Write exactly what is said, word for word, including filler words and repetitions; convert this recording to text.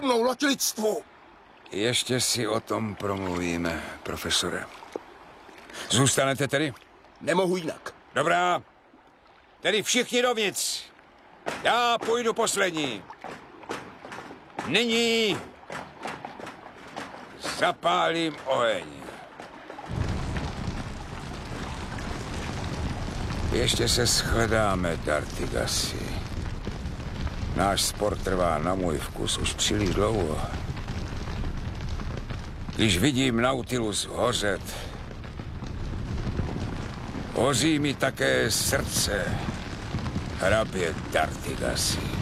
mnou loď lidstvu. Ještě si o tom promluvíme, profesore. Zůstanete tedy? Nemohu jinak. Dobrá. Tedy všichni dovnitř. Já půjdu poslední. Nyní zapálím oheň. Ještě se shledáme, Dartigasi. Náš sport trvá na můj vkus už příliš dlouho. Když vidím Nautilus hořet, hoří mi také srdce, hrabě Dartigasi.